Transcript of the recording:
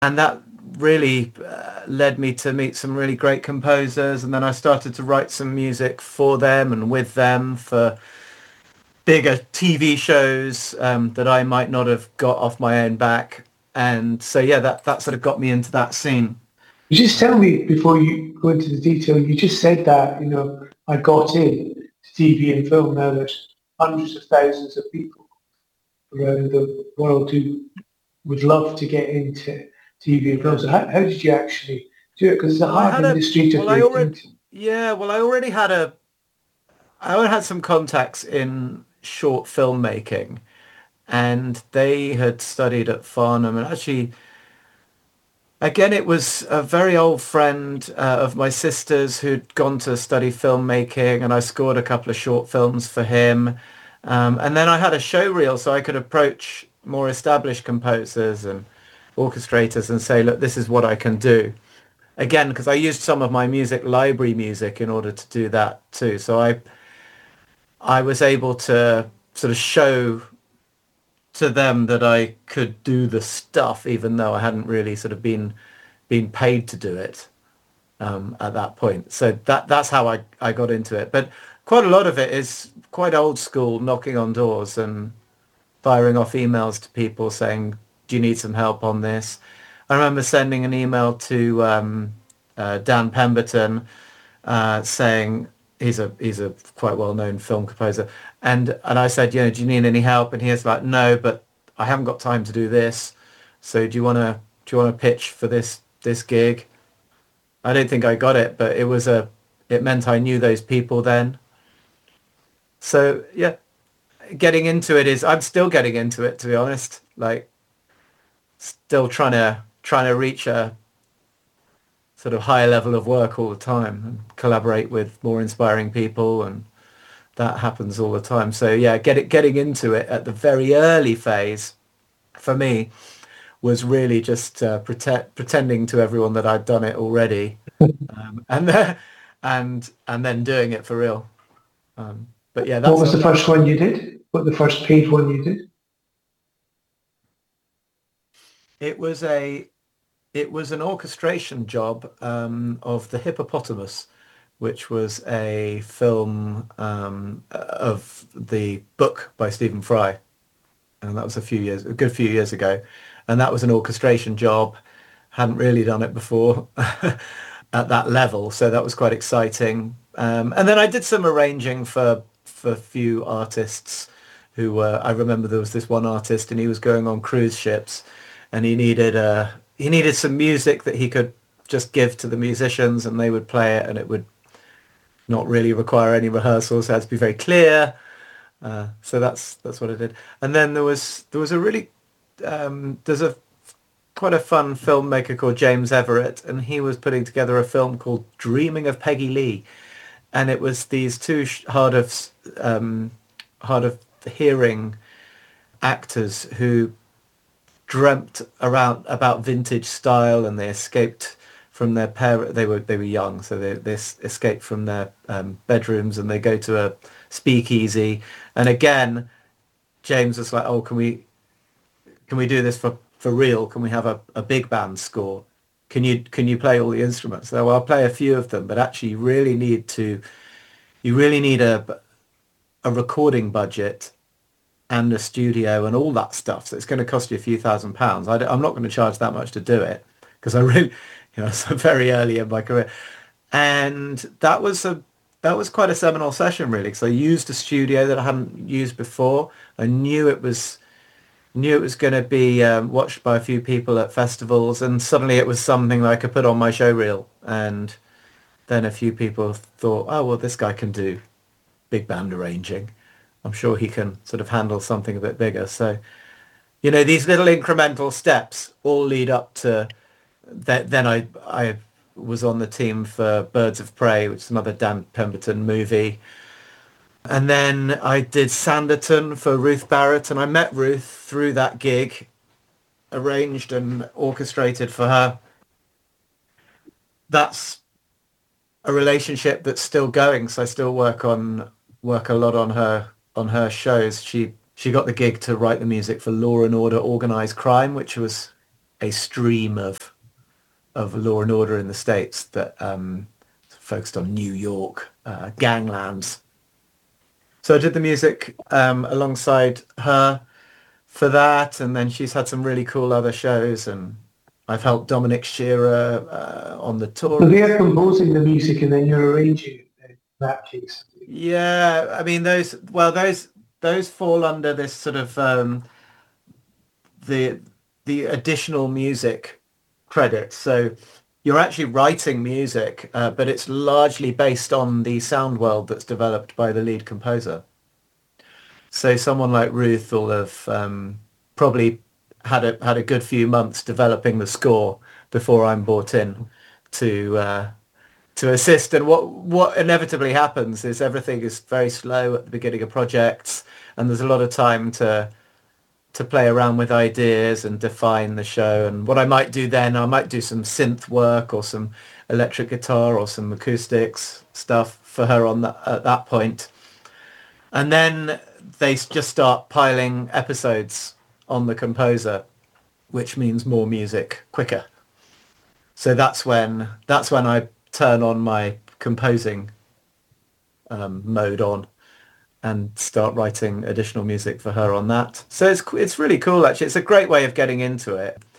and that really led me to meet some really great composers. And then I started to write some music for them and with them for bigger TV shows that I might not have got off my own back. And so, yeah, that sort of got me into that scene. You just tell me before you go into the detail. You just said that, you know, I got in to TV and film. Now there's hundreds of thousands of people around the world who would love to get into TV and film. Yeah. So how did you actually do it? Because it's a Well, I hard had a, industry to well, I break already, into. yeah, well, I already had some contacts in short filmmaking, and they had studied at Farnham. And actually, again, it was a very old friend of my sister's who'd gone to study filmmaking, and I scored a couple of short films for him. And then I had a show reel, so I could approach more established composers and orchestrators and say, look, this is what I can do. Again, because I used some of my music library music in order to do that too. So I was able to sort of show to them that I could do the stuff, even though I hadn't really sort of been paid to do it at that point. So that's how I got into it. But quite a lot of it is quite old school, knocking on doors and firing off emails to people saying, "Do you need some help on this?" I remember sending an email to Dan Pemberton saying he's a quite well known film composer, and I said, you know, do you need any help? And he was like, no, but I haven't got time to do this. So do you want to pitch for this gig? I don't think I got it, but it meant I knew those people then. So yeah, getting into it is I'm still getting into it, to be honest. Like still trying to reach a sort of higher level of work all the time and collaborate with more inspiring people, and that happens all the time. So yeah, getting into it at the very early phase for me was really just pretending to everyone that I'd done it already, and then and then doing it for real. But yeah, What that's was how the that first one you did? What the first paid one you did? it was a it was an orchestration job of The Hippopotamus, which was a film of the book by Stephen Fry, and that was a good few years ago, and that was an orchestration job. Hadn't really done it before at that level, so that was quite exciting. And then I did some arranging for a few artists who I remember there was this one artist, and he was going on cruise ships, and he needed some music that he could just give to the musicians, and they would play it, and it would not really require any rehearsals. It had to be very clear. So that's what I did. And then there was a really there's a quite a fun filmmaker called James Everett, and he was putting together a film called Dreaming of Peggy Lee, and it was these two hard of hearing actors who dreamt around about vintage style, and they escaped from their parent. They were young, so they escaped from their bedrooms, and they go to a speakeasy. And again, James was like, "Oh, can we do this for real? Can we have a big band score? Can you play all the instruments?" So well, I'll play a few of them, but actually you really need a recording budget and a studio and all that stuff. So it's going to cost you a few £1,000s. I'm not going to charge that much to do it because I really, so very early in my career. And that was quite a seminal session really, because I used a studio that I hadn't used before. I knew it was going to be watched by a few people at festivals, and suddenly it was something that I could put on my show reel. And then a few people thought, oh, well, this guy can do big band arranging. I'm sure he can sort of handle something a bit bigger. So, these little incremental steps all lead up to that. Then I was on the team for Birds of Prey, which is another Dan Pemberton movie. And then I did Sanditon for Ruth Barrett, and I met Ruth through that gig, arranged and orchestrated for her. That's a relationship that's still going, so I still work a lot on her shows. She got the gig to write the music for Law and Order: Organized Crime, which was a stream of Law and Order in the States that focused on New York ganglands. So I did the music alongside her for that, and then she's had some really cool other shows, and I've helped Dominic Shearer on the tour. So they're composing the music and then you're arranging it in that case. Yeah, I mean those fall under this sort of the additional music credit. So you're actually writing music, but it's largely based on the sound world that's developed by the lead composer. So someone like Ruth will have probably had a good few months developing the score before I'm brought in to assist. And what inevitably happens is everything is very slow at the beginning of projects, and there's a lot of time to play around with ideas and define the show. And what I might do then, I might do some synth work or some electric guitar or some acoustics stuff for her on that at that point. And then they just start piling episodes on the composer, which means more music quicker. So that's when I turn on my composing mode on and start writing additional music for her on that. So it's really cool, actually. It's a great way of getting into it.